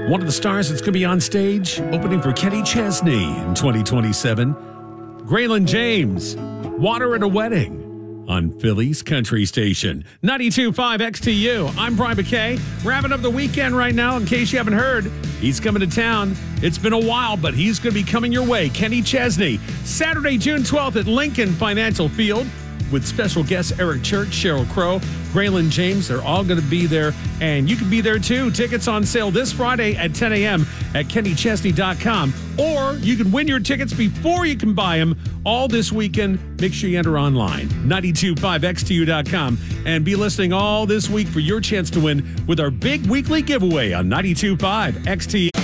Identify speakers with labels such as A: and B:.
A: One of the stars that's going to be on stage, opening for Kenny Chesney in 2027. Graylin James, Water at a Wedding on Philly's Country Station. 92.5 XTU. I'm Brian McKay. Wrapping up the weekend right now. In case you haven't heard, he's coming to town. It's been a while, but he's going to be coming your way. Kenny Chesney, Saturday, June 12th at Lincoln Financial Field with special guests Eric Church, Sheryl Crow, Graylin James. They're all going to be there, and you can be there too. Tickets on sale this Friday at 10 a.m. at kennychesney.com. Or you can win your tickets before you can buy them all this weekend. Make sure you enter online, 925xtu.com, and be listening all this week for your chance to win with our big weekly giveaway on 92.5 XTU.